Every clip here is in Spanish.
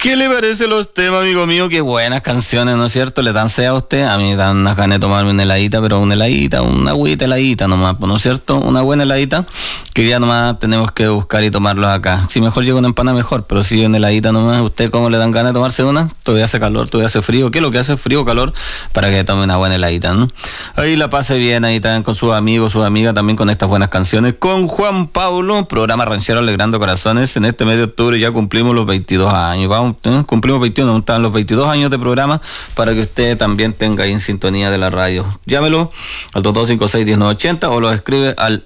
¿Qué le parece los temas, amigo mío? Qué buenas canciones, ¿no es cierto? ¿Le dan sed a usted? A mí me dan unas ganas de tomarme una heladita, pero una heladita, una agüita heladita nomás, ¿no es cierto? Una buena heladita, que ya nomás tenemos que buscar y tomarlos acá. Si mejor llega una empanada, mejor, pero si una heladita nomás, ¿usted cómo le dan ganas de tomarse una? Todavía hace calor, todavía hace frío. ¿Qué es lo que hace? Frío o calor, para que tome una buena heladita, ¿no? Ahí la pase bien, ahí también con sus amigos, sus amigas, también con estas buenas canciones. Con Juan Pablo, programa Ranchero Alegrando Corazones. En este mes de octubre ya cumplimos los 22 años. Vamos, cumplimos 21, están los 22 años de programa para que usted también tenga ahí en sintonía de la radio. Llámelo al 2256-1980 o lo escribe al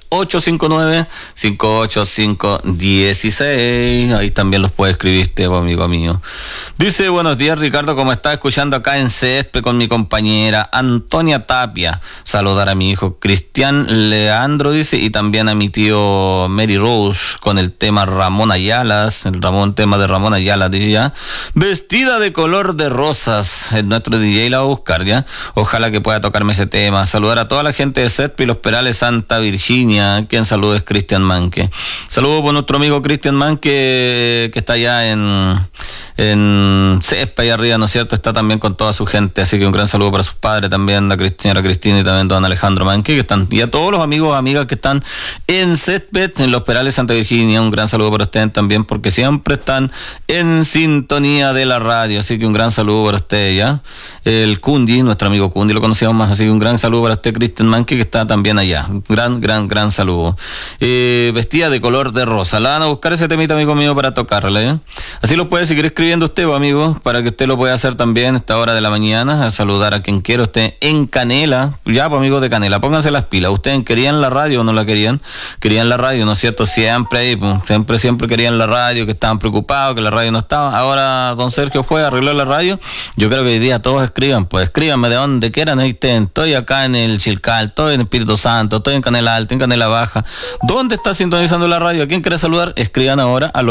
859-585-16. Ahí también los puede escribir usted, amigo mío. Dice, buenos días, Ricardo, ¿cómo está? Escuchando acá en Césped con mi compañera Antonia Tapia. Saludar a mi hijo Cristian Leandro, dice, y también a mi tío Mary Rose con el tema Ramón Ayala, tema de Ramón Ayala, dice ya. Vestida de color de rosas, nuestro DJ la va a buscar, ¿ya? Ojalá que pueda tocarme ese tema. Saludar a toda la gente de Césped y Los Perales, Santa Virginia. Quien saluda es Cristian Manque. Saludos por nuestro amigo Cristian Manque, que está allá en Césped, allá arriba, ¿no es cierto? Está también con toda su gente, así que un gran saludo para sus padres también, la señora Cristina y también don Alejandro Manque, que están, y a todos los amigos, amigas que están en Césped, en Los Perales, Santa Virginia. Un gran saludo para ustedes también, porque siempre están en sintonía de la radio, así que un gran saludo para usted, ¿ya? El Cundi, nuestro amigo Cundi, lo conocíamos más, así que un gran saludo para usted, Cristian Manque, que está también allá. Gran saludo. Vestida de color de rosa. La van a buscar ese temita, amigo mío, para tocarle, ¿eh? Así lo puede seguir escribiendo usted, amigo, para que usted lo pueda hacer también a esta hora de la mañana, a saludar a quien quiera usted en Canela. Ya, pues, amigos de Canela, pónganse las pilas. ¿Ustedes querían la radio o no la querían? Querían la radio, ¿no es cierto? Siempre ahí, pues, siempre querían la radio, que estaban preocupados, que la radio no estaba. Ahora don Sergio fue a arreglar la radio. Yo creo que hoy día todos escriban, pues escríbanme de donde quieran, ahí estén. Estoy acá en el Chilcal, estoy en Espíritu Santo, estoy en Canela Alta, en Canela Baja. ¿Dónde está sintonizando la radio? ¿A quién quiere saludar? Escriban ahora al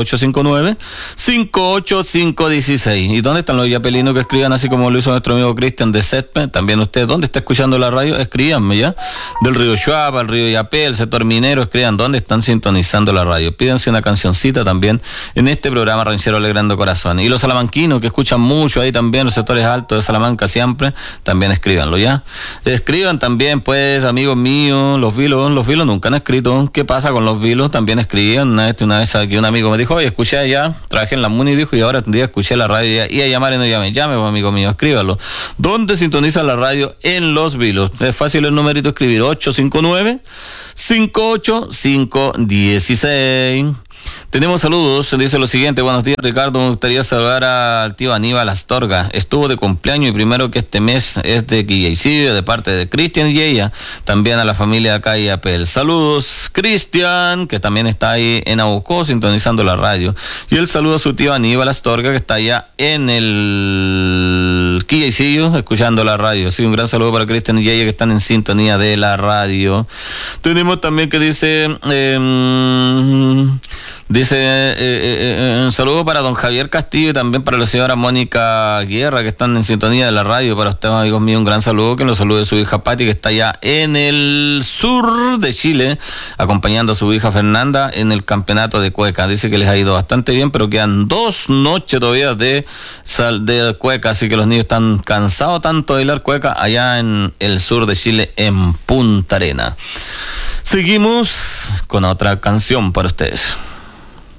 859-585-16. ¿Y dónde están los yapelinos que escriban así como lo hizo nuestro amigo Cristian de Césped? También usted, ¿dónde está escuchando la radio? Escríbanme ya. Del río Chuapa, el río Yapé, el sector minero, escriban dónde están sintonizando la radio. Pídanse una cancioncita también en este programa Ranchero Alegrando Corazones. Y los salamanquinos que escuchan mucho ahí también, los sectores altos de Salamanca siempre, también escríbanlo ya. Escriban también, pues, amigos míos, los vilos nunca han escrito. ¿Qué pasa con los vilos? También escribían. Una vez aquí un amigo me dijo, oye, escuché allá, trabajé en la MUNI, dijo, y ahora un día escuché la radio y a llamar y no llame, pues, amigo mío, escríbalo. ¿Dónde sintoniza la radio? En los vilos. Es fácil el numerito escribir, 859-585-16. Tenemos saludos, dice lo siguiente: buenos días, Ricardo, me gustaría saludar al tío Aníbal Astorga, estuvo de cumpleaños y primero que este mes es de Quillaisillo, de parte de Cristian y ella, también a la familia de acá y Apel. Saludos, Cristian, que también está ahí en Abucó sintonizando la radio, y el saludo a su tío Aníbal Astorga, que está allá en el Quillaisillo escuchando la radio. Sí, un gran saludo para Cristian y ella, que están en sintonía de la radio. Tenemos también que dice un saludo para don Javier Castillo y también para la señora Mónica Guerra, que están en sintonía de la radio. Para ustedes, amigos míos, un gran saludo, que nos salude su hija Patti, que está allá en el sur de Chile, acompañando a su hija Fernanda en el campeonato de cueca. Dice que les ha ido bastante bien, pero quedan 2 noches todavía de cueca, así que los niños están cansados tanto de bailar cueca allá en el sur de Chile, en Punta Arenas. Seguimos con otra canción para ustedes.